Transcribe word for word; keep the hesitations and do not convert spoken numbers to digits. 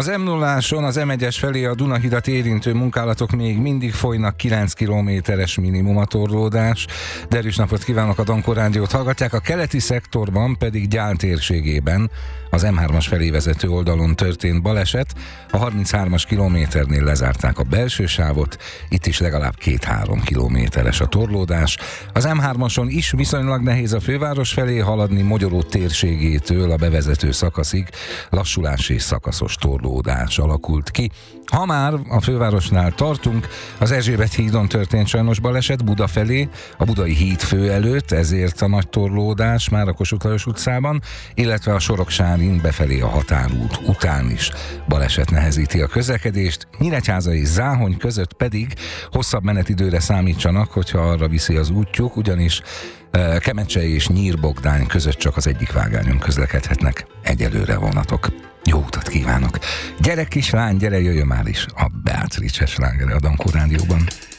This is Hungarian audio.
Az em nulláson az em egyes felé a Dunahidat érintő munkálatok még mindig folynak, kilenc kilométeres minimum a torlódás. Derűs napot kívánok, a Dankó Rádiót hallgatják, a keleti szektorban pedig Gyál térségében az em hármas felé vezető oldalon történt baleset. A harminchármas kilométernél lezárták a belső sávot, itt is legalább két-három kilométeres a torlódás. Az em hármason is viszonylag nehéz a főváros felé haladni, Mogyoró térségétől a bevezető szakaszig lassulás és szakaszos torlódás alakult ki. Ha már a fővárosnál tartunk, az Erzsébet hídon történt sajnos baleset Buda felé, a Budai híd fő előtt, ezért a nagy torlódás már a Kossuth Lajos utcában, illetve a Soroksárin befelé a Határút után is baleset nehezíti a közlekedést. Nyíregyháza és Záhony között pedig hosszabb menetidőre számítsanak, hogyha arra viszi az útjuk, ugyanis Kemecse és Nyírbogdány között csak az egyik vágányon közlekedhetnek egyelőre vonatok. Jó utat kívánok! Gyere kislány, gyere, jöjjön már is a Beatrice slágere a Dankó Rádióban.